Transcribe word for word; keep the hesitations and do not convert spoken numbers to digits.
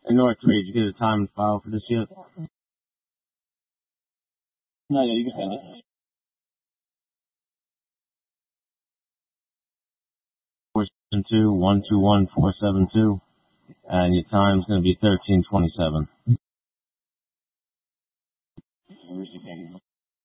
In North Trade, you get a time and file for this yet? No, yeah, you can send it. four seven two, one two one, four seven two, and your time's going to be thirteen twenty-seven. Where's the